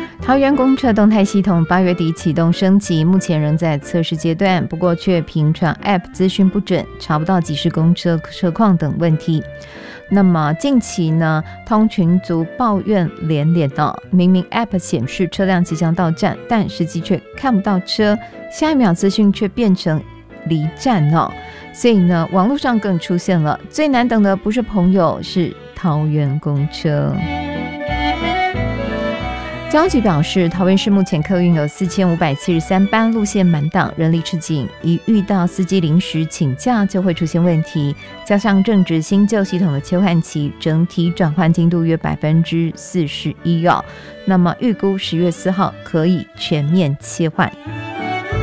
桃园公车动态系统8月底启动升级，目前仍在测试阶段，不过却频传 App 资讯不准，查不到即时公车车况等问题。那么近期呢，通群族抱怨连连哦，明明 App 显示车辆即将到站，但实际却看不到车，下一秒资讯却变成离站哦。所以呢，网络上更出现了最难等的不是朋友，是桃园公车。交通局表示，桃园市目前客运有4573班，路线满档，人力吃紧，一遇到司机临时请假就会出现问题，加上正值新旧系统的切换期，整体转换进度约41%哦。那么预估10月4号可以全面切换。